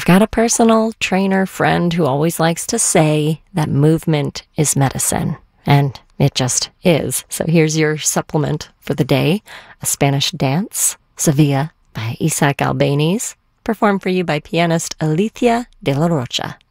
I've got a personal trainer friend who always likes to say that movement is medicine, and it just is. So here's your supplement for the day: a Spanish dance, Sevilla by Isaac Albéniz, performed for you by pianist Alicia de la Rocha.